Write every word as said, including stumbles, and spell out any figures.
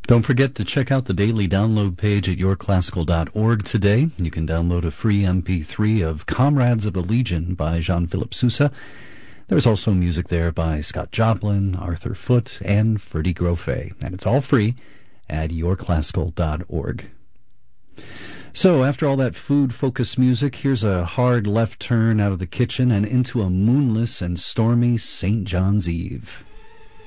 Don't forget to check out the daily download page at your classical dot org today. You can download a free M P three of Comrades of the Legion by Jean-Philippe Sousa. There's also music there by Scott Joplin, Arthur Foote, and Ferdy Grofé. And it's all free at your classical dot org. So, after all that food-focused music, here's a hard left turn out of the kitchen and into a moonless and stormy Saint John's Eve.